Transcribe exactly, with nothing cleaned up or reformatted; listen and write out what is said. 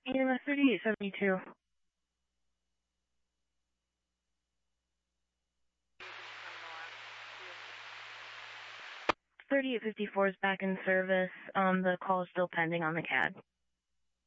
E M S thirty-eight seventy-two. thirty-eight fifty-four is back in service. Um, the call is still pending on the C A D.